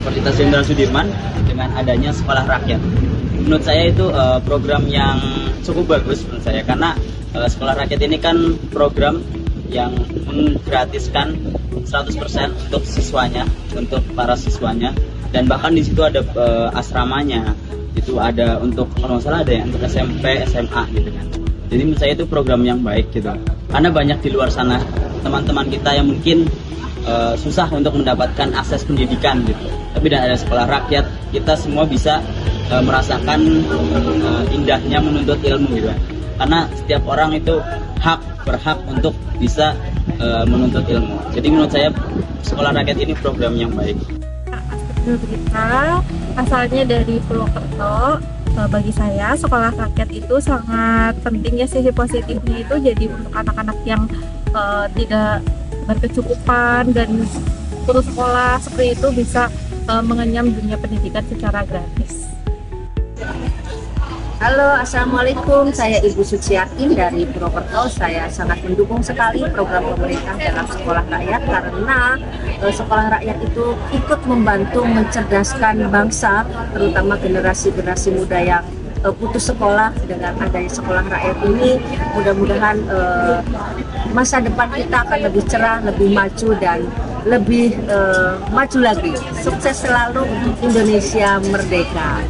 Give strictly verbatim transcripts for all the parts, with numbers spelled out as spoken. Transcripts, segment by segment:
Universitas Jenderal Sudirman dengan adanya sekolah rakyat. Menurut saya itu uh, program yang cukup bagus menurut saya karena uh, sekolah rakyat ini kan program yang menggratiskan seratus persen untuk siswanya, untuk para siswanya, dan bahkan di situ ada uh, asramanya. Itu ada untuk kalau nggak salah ada yang untuk S M P, S M A gitu kan. Jadi menurut saya itu program yang baik gitu. Karena banyak di luar sana teman-teman kita yang mungkin uh, susah untuk mendapatkan akses pendidikan gitu. Tapi dengan ada sekolah rakyat, kita semua bisa uh, merasakan uh, indahnya menuntut ilmu gitu. Karena setiap orang itu hak berhak untuk bisa uh, menuntut ilmu. Jadi menurut saya sekolah rakyat ini program yang baik. Kita asalnya dari Purwokerto. Bagi saya sekolah rakyat itu sangat penting ya, sisi positifnya itu jadi untuk anak-anak yang uh, tidak berkecukupan dan putus sekolah seperti itu bisa uh, mengenyam dunia pendidikan secara gratis. Halo, Assalamualaikum. Saya Ibu Suciatin dari Purwokerto. Saya sangat mendukung sekali program pemerintah dalam sekolah rakyat karena eh, sekolah rakyat itu ikut membantu mencerdaskan bangsa, terutama generasi-generasi muda yang eh, putus sekolah. Dengan adanya sekolah rakyat ini, mudah-mudahan eh, masa depan kita akan lebih cerah, lebih maju dan lebih eh, maju lagi. Sukses selalu untuk Indonesia merdeka.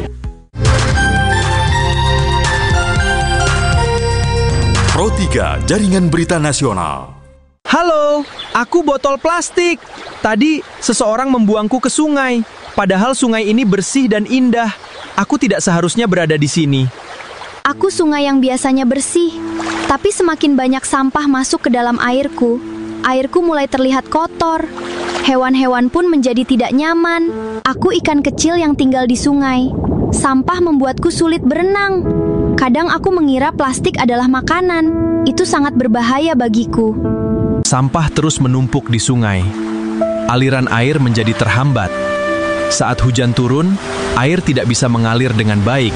Pro tiga Jaringan Berita Nasional. Halo, aku botol plastik. Tadi seseorang membuangku ke sungai. Padahal sungai ini bersih dan indah. Aku tidak seharusnya berada di sini. Aku sungai yang biasanya bersih, tapi semakin banyak sampah masuk ke dalam airku. Airku mulai terlihat kotor. Hewan-hewan pun menjadi tidak nyaman. Aku ikan kecil yang tinggal di sungai. Sampah membuatku sulit berenang. Kadang aku mengira plastik adalah makanan. Itu sangat berbahaya bagiku. Sampah terus menumpuk di sungai. Aliran air menjadi terhambat. Saat hujan turun, air tidak bisa mengalir dengan baik.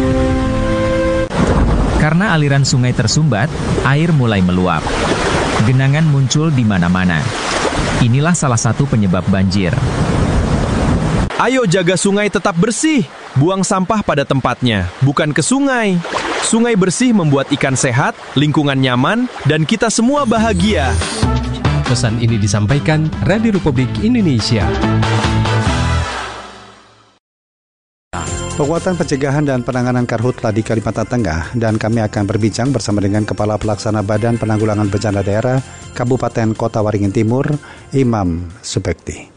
Karena aliran sungai tersumbat, air mulai meluap. Genangan muncul di mana-mana. Inilah salah satu penyebab banjir. Ayo jaga sungai tetap bersih. Buang sampah pada tempatnya, bukan ke sungai. Sungai bersih membuat ikan sehat, lingkungan nyaman, dan kita semua bahagia. Pesan ini disampaikan Radio Republik Indonesia. Penguatan pencegahan dan penanganan karhutla di Kalimantan Tengah, dan kami akan berbincang bersama dengan Kepala Pelaksana Badan Penanggulangan Bencana Daerah Kabupaten Kota Waringin Timur, Imam Subekti.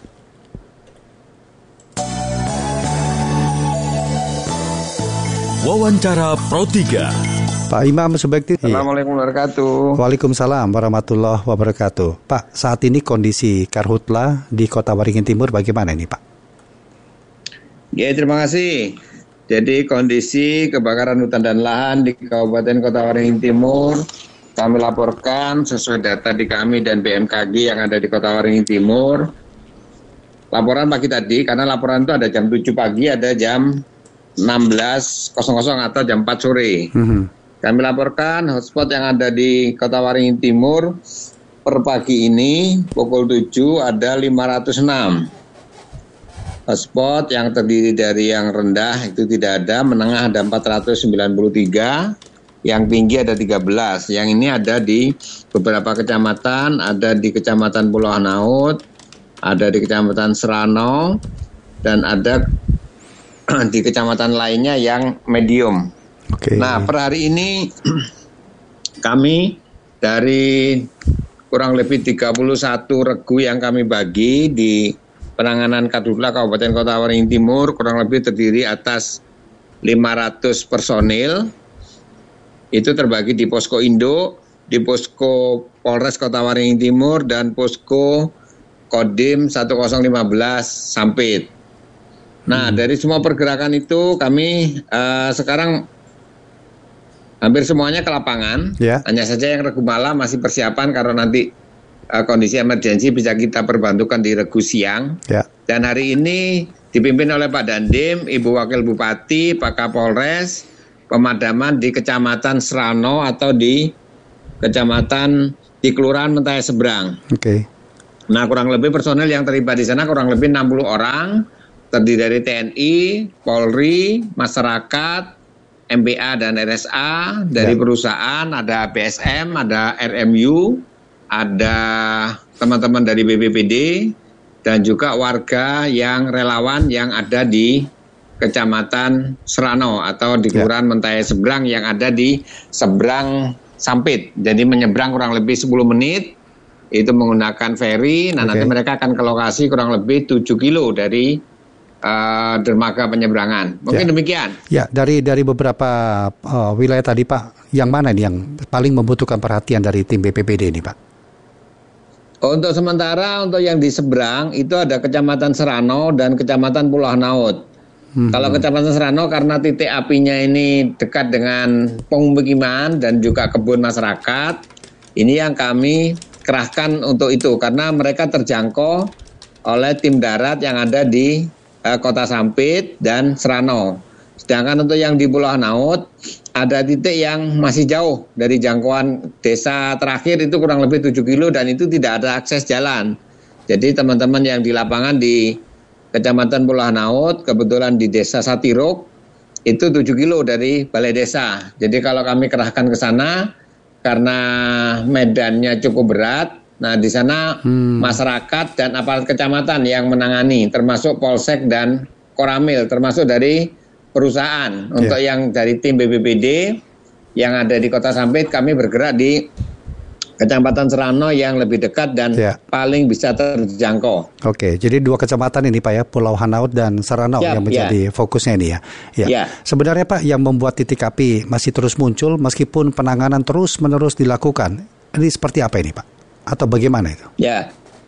Wawancara Pro tiga. Pak Imam Subekti. Assalamualaikum warahmatullahi wabarakatuh. Waalaikumsalam warahmatullahi wabarakatuh. Pak, saat ini kondisi karhutla di Kota Waringin Timur bagaimana ini, Pak? Ya, terima kasih. Jadi kondisi kebakaran hutan dan lahan di Kabupaten Kota Waringin Timur kami laporkan sesuai data di kami dan B M K G yang ada di Kota Waringin Timur. Laporan pagi tadi, karena laporan itu ada jam tujuh pagi, ada jam enam belas atau jam empat sore. Mm-hmm. Kami laporkan hotspot yang ada di Kota Waringin Timur per pagi ini pukul tujuh ada lima ratus enam. Hotspot yang terdiri dari yang rendah itu tidak ada, menengah ada empat ratus sembilan puluh tiga, yang tinggi ada tiga belas. Yang ini ada di beberapa kecamatan, ada di Kecamatan Pulau Hanaut, ada di Kecamatan Serano, dan ada di kecamatan lainnya yang medium. Okay. Nah, per hari ini kami dari kurang lebih tiga puluh satu regu yang kami bagi di penanganan karhutla Kabupaten Kota Waringin Timur, kurang lebih terdiri atas lima ratus personil. Itu terbagi di Posko Indo, di Posko Polres Kota Waringin Timur, dan Posko Kodim satu nol lima belas Sampit. Nah, hmm. dari semua pergerakan itu kami uh, sekarang hampir semuanya ke lapangan. Yeah. Hanya saja yang regu malam masih persiapan karena nanti uh, kondisi emergensi bisa kita perbantukan di regu siang. Yeah. Dan hari ini dipimpin oleh Pak Dandim, Ibu Wakil Bupati, Pak Kapolres, pemadaman di Kecamatan Serano atau di Kecamatan di Kelurahan Mentaya Seberang. Oke. Okay. Nah, kurang lebih personel yang terlibat di sana kurang lebih enam puluh orang, terdiri dari T N I, Polri, masyarakat, M B A dan R S A, dari ya. perusahaan ada B S M, ada R M U, ada teman-teman dari B P B D, dan juga warga yang relawan yang ada di Kecamatan Serano atau di Kelurahan ya. Mentaya Seberang yang ada di seberang Sampit. Jadi menyeberang kurang lebih sepuluh menit, itu menggunakan ferry. Nah, okay. nanti mereka akan ke lokasi kurang lebih tujuh kilo dari uh, dermaga penyeberangan. Mungkin ya. demikian. Ya, dari dari beberapa uh, wilayah tadi Pak, yang mana nih yang paling membutuhkan perhatian dari tim B P B D ini Pak? Untuk sementara, untuk yang di seberang itu ada Kecamatan Serano dan Kecamatan Pulau Naut. Hmm. Kalau Kecamatan Serano karena titik apinya ini dekat dengan pemukiman dan juga kebun masyarakat, ini yang kami kerahkan untuk itu karena mereka terjangkau oleh tim darat yang ada di uh, Kota Sampit dan Serano. Sedangkan untuk yang di Pulau Naut ada titik yang masih jauh dari jangkauan desa terakhir itu kurang lebih tujuh kilo dan itu tidak ada akses jalan. Jadi teman-teman yang di lapangan di Kecamatan Pulau Naut, kebetulan di Desa Satiruk, itu tujuh kilo dari balai desa. Jadi kalau kami kerahkan ke sana, karena medannya cukup berat, nah di sana hmm. masyarakat dan aparat kecamatan yang menangani, termasuk Polsek dan Koramil, termasuk dari perusahaan. Untuk yeah. yang dari tim B P B D, yang ada di Kota Sampit, kami bergerak di Kecamatan Serano yang lebih dekat dan ya. paling bisa terjangkau. Oke, jadi dua kecamatan ini Pak ya, Pulau Hanaut dan Serano ya, yang menjadi ya. fokusnya ini ya. Ya. ya. Sebenarnya Pak, yang membuat titik api masih terus muncul meskipun penanganan terus-menerus dilakukan, ini seperti apa ini Pak? Atau bagaimana itu? Ya,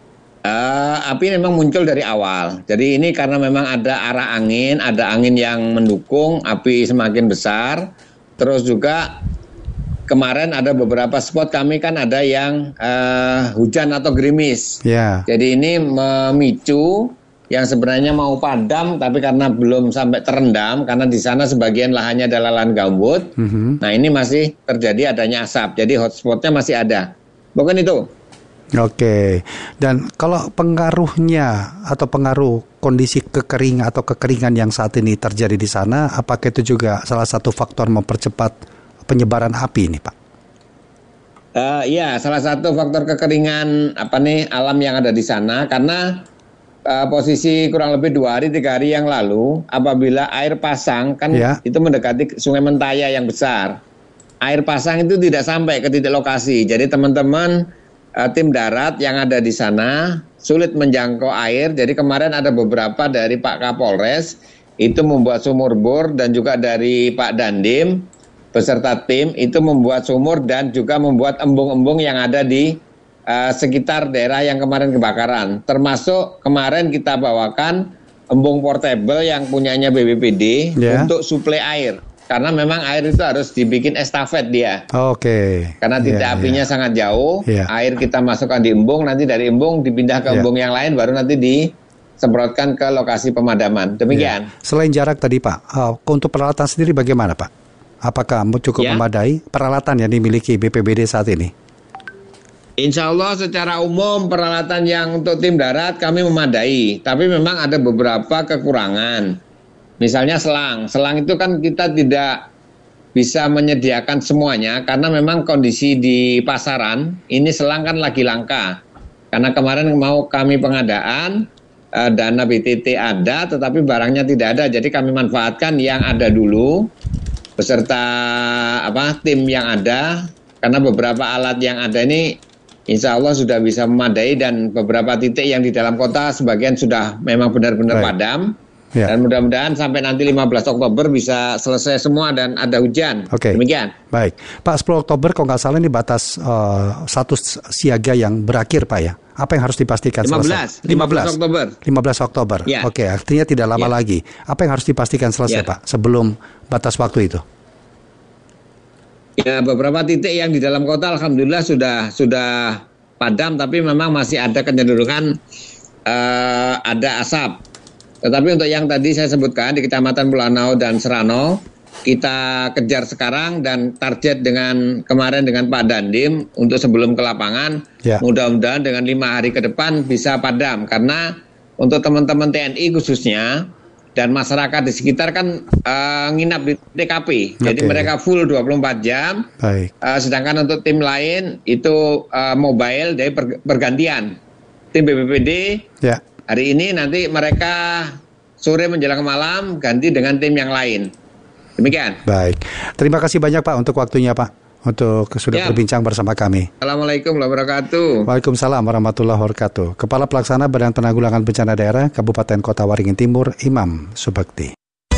uh, api memang muncul dari awal. Jadi ini karena memang ada arah angin, ada angin yang mendukung api semakin besar. Terus juga kemarin ada beberapa spot kami kan ada yang uh, hujan atau gerimis. Yeah. Jadi ini memicu yang sebenarnya mau padam tapi karena belum sampai terendam karena di sana sebagian lahannya adalah lahan gambut. Mm-hmm. Nah ini masih terjadi adanya asap. Jadi hotspotnya masih ada. Bukan itu. Oke. Dan kalau pengaruhnya atau pengaruh kondisi kekering atau kekeringan yang saat ini terjadi di sana, apakah itu juga salah satu faktor mempercepat penyebaran api ini Pak? Uh, ya, salah satu faktor kekeringan apa nih alam yang ada di sana karena uh, posisi kurang lebih dua hari tiga hari yang lalu apabila air pasang kan ya. itu mendekati Sungai Mentaya yang besar, air pasang itu tidak sampai ke titik lokasi. Jadi teman-teman uh, tim darat yang ada di sana sulit menjangkau air. Jadi kemarin ada beberapa dari Pak Kapolres itu membuat sumur bor dan juga dari Pak Dandim beserta tim itu membuat sumur dan juga membuat embung-embung yang ada di uh, sekitar daerah yang kemarin kebakaran. Termasuk kemarin kita bawakan embung portable yang punyanya B P B D yeah. untuk suplai air. Karena memang air itu harus dibikin estafet dia. Oke. Okay. Karena titik yeah, apinya yeah. sangat jauh, yeah. air kita masukkan di embung, nanti dari embung dipindah ke yeah. embung yang lain, baru nanti disemprotkan ke lokasi pemadaman. Demikian. Yeah. Selain jarak tadi Pak, uh, untuk peralatan sendiri bagaimana Pak? Apakah cukup ya. memadai peralatan yang dimiliki B P B D saat ini? Insya Allah secara umum peralatan yang untuk tim darat kami memadai. Tapi memang ada beberapa kekurangan. Misalnya selang. Selang itu kan kita tidak bisa menyediakan semuanya. Karena memang kondisi di pasaran ini selang kan lagi langka. Karena kemarin mau kami pengadaan, dana B T T ada tetapi barangnya tidak ada. Jadi kami manfaatkan yang ada dulu beserta apa tim yang ada, karena beberapa alat yang ada ini insya Allah sudah bisa memadai dan beberapa titik yang di dalam kota sebagian sudah memang benar-benar Baik. padam ya. Dan mudah-mudahan sampai nanti lima belas Oktober bisa selesai semua dan ada hujan. Oke. Demikian. Baik, Pak, sepuluh Oktober kalau nggak salah ini batas uh, status siaga yang berakhir Pak ya. Apa yang harus dipastikan lima belas, selesai? lima belas Oktober. lima belas Oktober. Ya. Oke, artinya tidak lama ya. lagi. Apa yang harus dipastikan selesai ya. Pak sebelum batas waktu itu? Ya, beberapa titik yang di dalam kota alhamdulillah sudah sudah padam, tapi memang masih ada kecenderungan uh, ada asap. Tetapi untuk yang tadi saya sebutkan di Kecamatan Pulau Naut dan Serano kita kejar sekarang dan target dengan kemarin dengan Pak Dandim untuk sebelum ke lapangan, ya. Mudah-mudahan dengan lima hari ke depan bisa padam, karena untuk teman-teman T N I khususnya dan masyarakat di sekitar kan uh, nginap di T K P, okay. Jadi mereka full dua puluh empat jam. Baik. Uh, sedangkan untuk tim lain itu uh, mobile, dari bergantian. Tim B P P D ya. Hari ini nanti mereka sore menjelang malam ganti dengan tim yang lain. Demikian. Baik. Terima kasih banyak Pak untuk waktunya Pak. Untuk sudah ya. Berbincang bersama kami. Assalamualaikum warahmatullahi wabarakatuh. Waalaikumsalam warahmatullahi wabarakatuh. Kepala Pelaksana Badan Penanggulangan Bencana Daerah Kabupaten Kota Waringin Timur, Imam Subakti.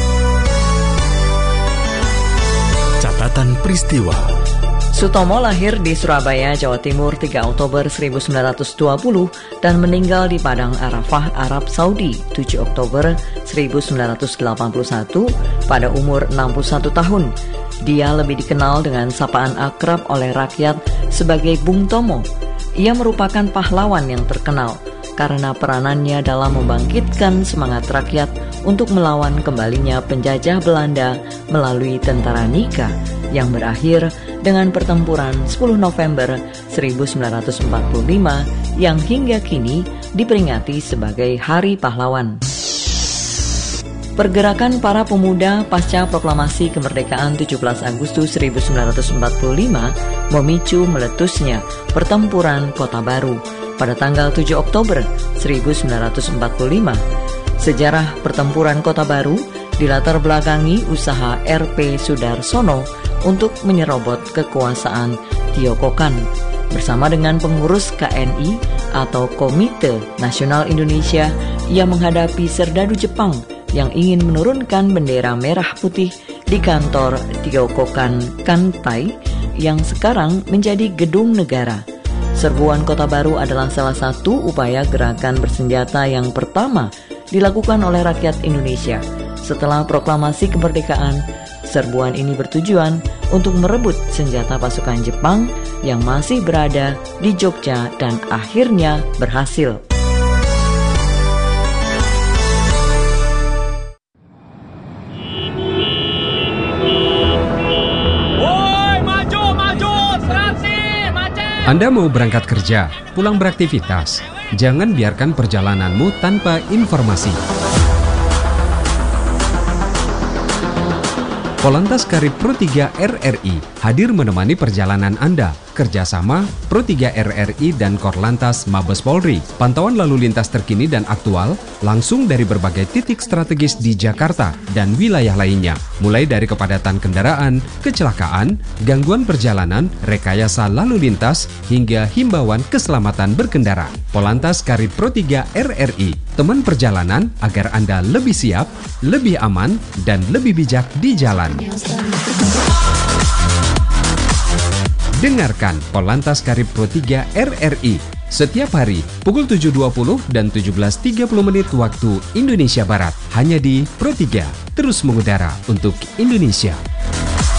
Catatan peristiwa. Sutomo lahir di Surabaya, Jawa Timur tiga Oktober seribu sembilan ratus dua puluh dan meninggal di Padang Arafah, Arab Saudi tujuh Oktober seribu sembilan ratus delapan puluh satu pada umur enam puluh satu tahun. Dia lebih dikenal dengan sapaan akrab oleh rakyat sebagai Bung Tomo. Ia merupakan pahlawan yang terkenal karena peranannya dalam membangkitkan semangat rakyat untuk melawan kembalinya penjajah Belanda melalui Tentara Nika yang berakhir dengan pertempuran sepuluh November seribu sembilan ratus empat puluh lima yang hingga kini diperingati sebagai Hari Pahlawan. Pergerakan para pemuda pasca proklamasi kemerdekaan tujuh belas Agustus seribu sembilan ratus empat puluh lima memicu meletusnya pertempuran Kota Baru pada tanggal tujuh Oktober seribu sembilan ratus empat puluh lima. Sejarah pertempuran Kota Baru dilatar belakangi usaha R P Sudarsono untuk menyerobot kekuasaan Tiokokan bersama dengan pengurus K N I atau Komite Nasional Indonesia yang menghadapi serdadu Jepang yang ingin menurunkan bendera merah putih di kantor Tiokokan Kantai yang sekarang menjadi gedung negara. Serbuan Kota Baru adalah salah satu upaya gerakan bersenjata yang pertama dilakukan oleh rakyat Indonesia. Setelah proklamasi kemerdekaan, serbuan ini bertujuan untuk merebut senjata pasukan Jepang yang masih berada di Jogja dan akhirnya berhasil. Anda mau berangkat kerja, pulang beraktivitas, jangan biarkan perjalananmu tanpa informasi. Polantas Karib Pro tiga R R I hadir menemani perjalanan Anda. Kerjasama Pro tiga R R I dan Korlantas Mabes Polri. Pantauan lalu lintas terkini dan aktual langsung dari berbagai titik strategis di Jakarta dan wilayah lainnya. Mulai dari kepadatan kendaraan, kecelakaan, gangguan perjalanan, rekayasa lalu lintas, hingga himbauan keselamatan berkendara. Polantas Karib Pro tiga R R I, teman perjalanan agar Anda lebih siap, lebih aman, dan lebih bijak di jalan. Dengarkan Polantas Karib Pro tiga R R I setiap hari pukul tujuh dua puluh dan tujuh belas tiga puluh menit waktu Indonesia Barat. Hanya di Pro tiga, terus mengudara untuk Indonesia.